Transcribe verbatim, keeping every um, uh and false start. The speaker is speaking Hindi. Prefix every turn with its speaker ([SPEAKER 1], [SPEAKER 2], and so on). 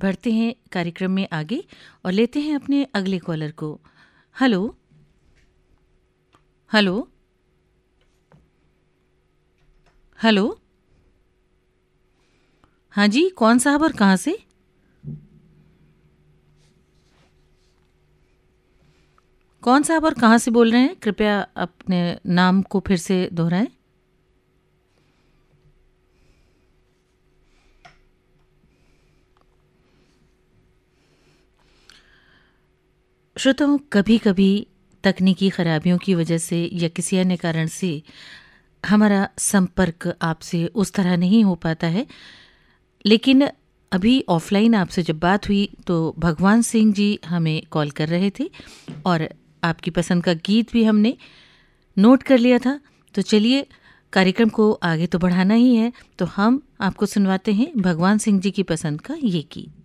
[SPEAKER 1] बढ़ते हैं कार्यक्रम में आगे और लेते हैं अपने अगले कॉलर को। Hello hello hello. हाँ जी, कौन साहब और कहाँ से? कौन साहब और कहाँ से बोल रहे हैं? कृपया अपने नाम को फिर से दोहराएं। श्रोताओं, कभी कभी तकनीकी खराबियों की वजह से या किसी अन्य कारण से हमारा संपर्क आपसे उस तरह नहीं हो पाता है, लेकिन अभी ऑफलाइन आपसे जब बात हुई तो भगवान सिंह जी हमें कॉल कर रहे थे और आपकी पसंद का गीत भी हमने नोट कर लिया था। तो चलिए, कार्यक्रम को आगे तो बढ़ाना ही है, तो हम आपको सुनवाते हैं भगवान सिंह जी की पसंद का ये गीत।